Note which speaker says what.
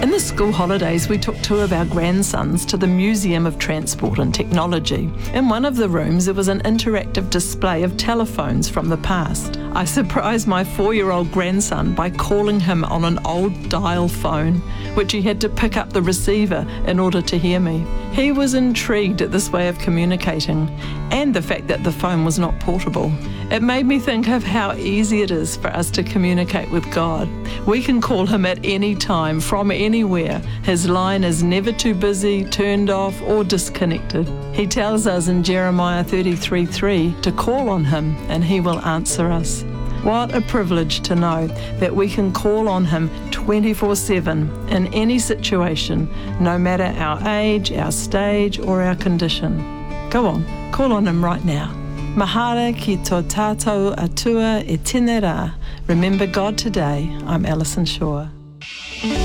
Speaker 1: In the school holidays, we took two of our grandsons to the Museum of Transport and Technology. In one of the rooms, there was an interactive display of telephones from the past. I surprised my 4-year-old grandson by calling him on an old dial phone, which he had to pick up the receiver in order to hear me. He was intrigued at this way of communicating and the fact that the phone was not portable. It made me think of how easy it is for us to communicate with God. We can call him at any time, from anywhere. His line is never too busy, turned off, or disconnected. He tells us in Jeremiah 33:3 to call on him and he will answer us. What a privilege to know that we can call on him 24/7 in any situation, no matter our age, our stage, or our condition. Go on, call on him right now. Mahara ki tō tātou atua e tēnā rā. Remember God today. I'm Alison Shaw.